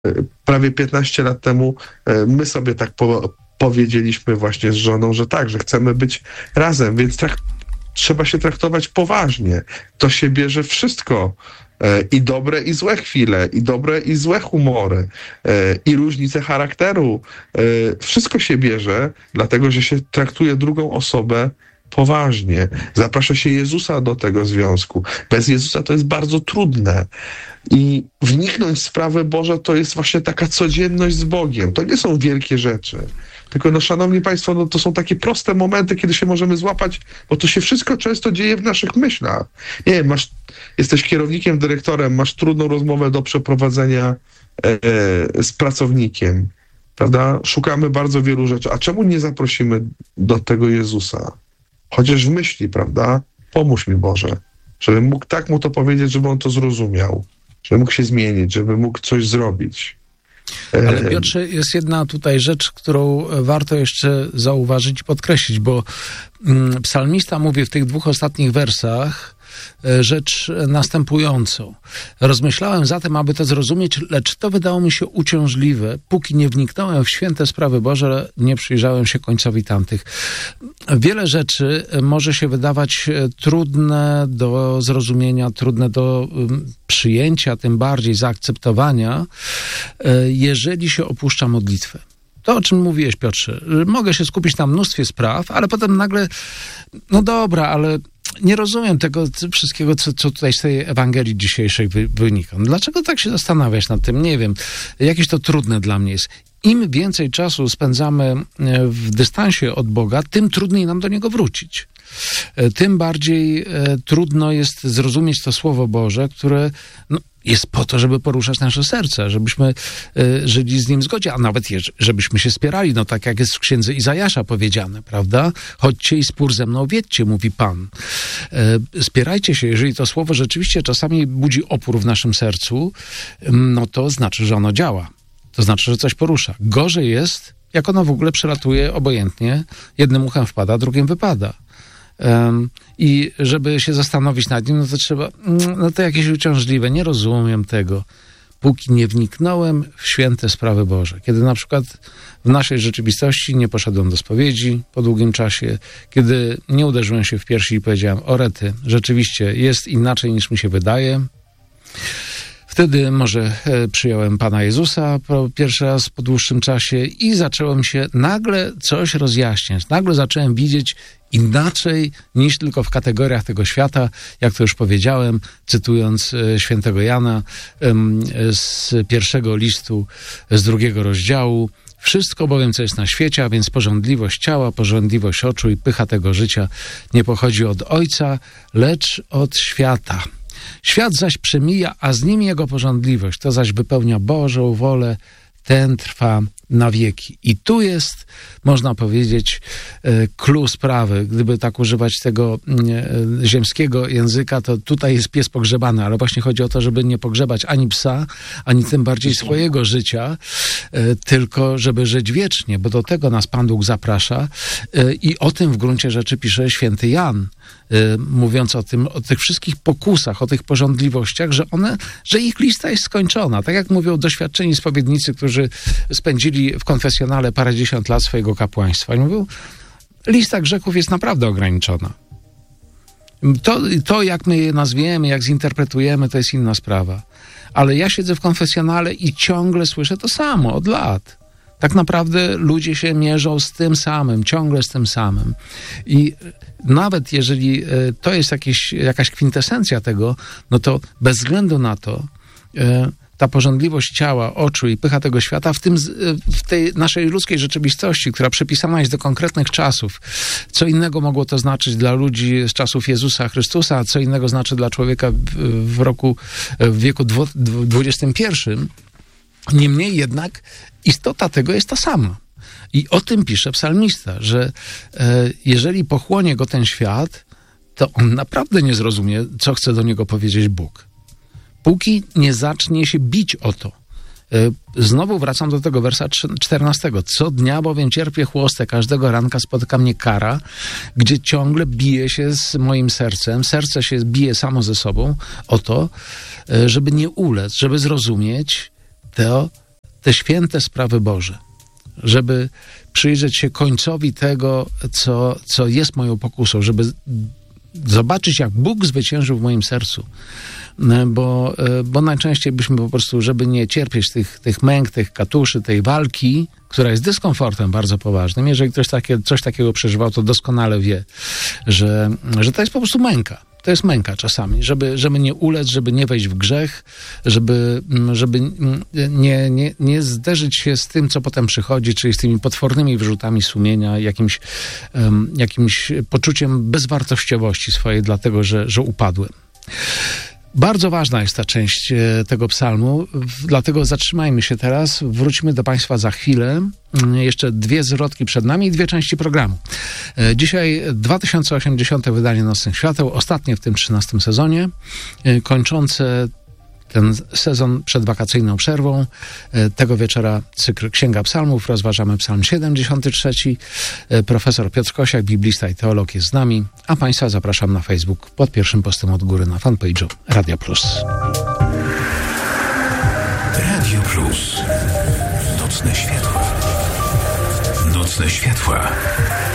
prawie 15 lat temu my sobie tak powiedzieliśmy właśnie z żoną, że tak, że chcemy być razem, więc trzeba się traktować poważnie. To się bierze wszystko. I dobre, i złe chwile, i dobre, i złe humory, i różnice charakteru. Wszystko się bierze, dlatego że się traktuje drugą osobę poważnie. Zaprasza się Jezusa do tego związku. Bez Jezusa to jest bardzo trudne. I wniknąć w sprawy Boże to jest właśnie taka codzienność z Bogiem. To nie są wielkie rzeczy. Tylko, szanowni państwo, to są takie proste momenty, kiedy się możemy złapać, bo to się wszystko często dzieje w naszych myślach. Nie wiem, jesteś kierownikiem, dyrektorem, masz trudną rozmowę do przeprowadzenia z pracownikiem, prawda? Szukamy bardzo wielu rzeczy. A czemu nie zaprosimy do tego Jezusa? Chociaż w myśli, prawda? Pomóż mi, Boże, żebym mógł tak mu to powiedzieć, żeby on to zrozumiał, żeby mógł się zmienić, żeby mógł coś zrobić. Ale Piotrze, jest jedna tutaj rzecz, którą warto jeszcze zauważyć i podkreślić, bo psalmista mówi w tych 2 ostatnich wersach rzecz następującą. Rozmyślałem zatem, aby to zrozumieć, lecz to wydało mi się uciążliwe, póki nie wniknąłem w święte sprawy Boże, nie przyjrzałem się końcowi tamtych. Wiele rzeczy może się wydawać trudne do zrozumienia, trudne do przyjęcia, tym bardziej zaakceptowania, jeżeli się opuszcza modlitwę. To, o czym mówiłeś, Piotrze. Mogę się skupić na mnóstwie spraw, ale potem nagle, no dobra, ale nie rozumiem tego wszystkiego, co tutaj z tej Ewangelii dzisiejszej wynika. Dlaczego tak się zastanawiać nad tym? Nie wiem. Jakieś to trudne dla mnie jest. Im więcej czasu spędzamy w dystansie od Boga, tym trudniej nam do Niego wrócić. Tym bardziej trudno jest zrozumieć to Słowo Boże, które jest po to, żeby poruszać nasze serce, żebyśmy żyli z Nim w zgodzie, a nawet żebyśmy się spierali, tak jak jest w księdze Izajasza powiedziane, prawda? Chodźcie i spór ze mną wiedźcie, mówi Pan. Spierajcie się, jeżeli to Słowo rzeczywiście czasami budzi opór w naszym sercu, to znaczy, że ono działa. To znaczy, że coś porusza. Gorzej jest, jak ono w ogóle przelatuje obojętnie, jednym uchem wpada, drugim wypada. I żeby się zastanowić nad nim, to trzeba, to jakieś uciążliwe, nie rozumiem tego, póki nie wniknąłem w święte sprawy Boże. Kiedy na przykład w naszej rzeczywistości nie poszedłem do spowiedzi po długim czasie, kiedy nie uderzyłem się w piersi i powiedziałem, o rety, rzeczywiście jest inaczej niż mi się wydaje. Wtedy może przyjąłem Pana Jezusa pierwszy raz po dłuższym czasie i zacząłem się nagle coś rozjaśniać. Nagle zacząłem widzieć inaczej niż tylko w kategoriach tego świata, jak to już powiedziałem, cytując świętego Jana z 1 listu, z 2 rozdziału. Wszystko bowiem, co jest na świecie, a więc pożądliwość ciała, pożądliwość oczu i pycha tego życia, nie pochodzi od Ojca, lecz od świata. Świat zaś przemija, a z nim jego pożądliwość. To zaś wypełnia Bożą wolę, ten trwa na wieki. I tu jest, można powiedzieć, clou sprawy. Gdyby tak używać tego ziemskiego języka, to tutaj jest pies pogrzebany, ale właśnie chodzi o to, żeby nie pogrzebać ani psa, ani tym bardziej swojego życia, tylko żeby żyć wiecznie, bo do tego nas Pan Bóg zaprasza i o tym w gruncie rzeczy pisze święty Jan, mówiąc o tych wszystkich pokusach, o tych pożądliwościach, że ich lista jest skończona. Tak jak mówią doświadczeni spowiednicy, którzy spędzili w konfesjonale parędziesiąt lat swojego kapłaństwa. I mówią, lista grzechów jest naprawdę ograniczona. To, jak my je nazwiemy, jak zinterpretujemy, to jest inna sprawa. Ale ja siedzę w konfesjonale i ciągle słyszę to samo od lat. Tak naprawdę ludzie się mierzą z tym samym, ciągle z tym samym. I nawet jeżeli to jest jakaś kwintesencja tego, to bez względu na to ta pożądliwość ciała, oczu i pycha tego świata w tej naszej ludzkiej rzeczywistości, która przypisana jest do konkretnych czasów. Co innego mogło to znaczyć dla ludzi z czasów Jezusa Chrystusa, a co innego znaczy dla człowieka w wieku XXI. Niemniej jednak istota tego jest ta sama. I o tym pisze psalmista, że jeżeli pochłonie go ten świat, to on naprawdę nie zrozumie, co chce do niego powiedzieć Bóg. Póki nie zacznie się bić o to. Znowu wracam do tego wersa 14. Co dnia bowiem cierpię chłostę, każdego ranka spotyka mnie kara, gdzie ciągle bije się z moim sercem. Serce się bije samo ze sobą o to, żeby nie ulec, żeby zrozumieć to, te święte sprawy Boże, żeby przyjrzeć się końcowi tego, co jest moją pokusą, żeby zobaczyć, jak Bóg zwyciężył w moim sercu. Bo najczęściej byśmy po prostu, żeby nie cierpieć tych męk, tych katuszy, tej walki, która jest dyskomfortem bardzo poważnym. Jeżeli ktoś coś takiego przeżywał, to doskonale wie, że to jest po prostu męka. To jest męka czasami, żeby nie ulec, żeby nie wejść w grzech, żeby nie zderzyć się z tym, co potem przychodzi, czyli z tymi potwornymi wyrzutami sumienia, jakimś poczuciem bezwartościowości swojej, dlatego że upadłem. Bardzo ważna jest ta część tego psalmu, dlatego zatrzymajmy się teraz, wrócimy do Państwa za chwilę. Jeszcze 2 zwrotki przed nami i 2 części programu. Dzisiaj 2080. wydanie Nocnych Świateł, ostatnie w tym 13. sezonie, kończące ten sezon przed wakacyjną przerwą. Tego wieczora cykl Księga Psalmów. Rozważamy Psalm 73. Profesor Piotr Kosiak, biblista i teolog jest z nami, a Państwa zapraszam na Facebook pod pierwszym postem od góry na fanpage'u Radio Plus. Radio Plus. Nocne światła. Nocne światła.